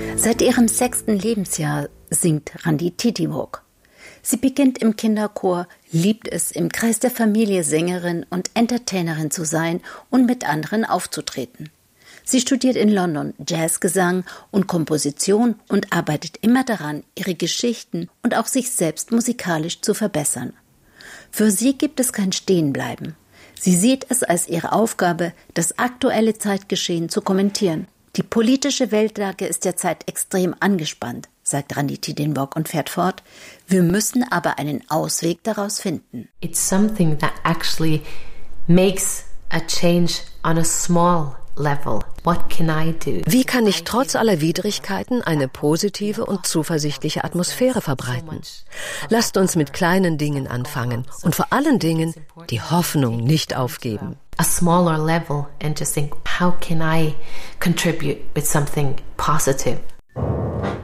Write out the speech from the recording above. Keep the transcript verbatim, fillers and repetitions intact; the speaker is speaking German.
Seit ihrem sechsten Lebensjahr singt Randi Titiwok. Sie beginnt im Kinderchor, liebt es, im Kreis der Familie Sängerin und Entertainerin zu sein und mit anderen aufzutreten. Sie studiert in London Jazzgesang und Komposition und arbeitet immer daran, ihre Geschichten und auch sich selbst musikalisch zu verbessern. Für sie gibt es kein Stehenbleiben. Sie sieht es als ihre Aufgabe, das aktuelle Zeitgeschehen zu kommentieren. Die politische Weltlage ist derzeit extrem angespannt, sagt Randi Titiwok und fährt fort. Wir müssen aber einen Ausweg daraus finden. It's something that actually makes a change on a small level. What can I do? Wie kann ich trotz aller Widrigkeiten eine positive und zuversichtliche Atmosphäre verbreiten? Lasst uns mit kleinen Dingen anfangen und vor allen Dingen die Hoffnung nicht aufgeben. A smaller level and just think, how can I contribute with something positive?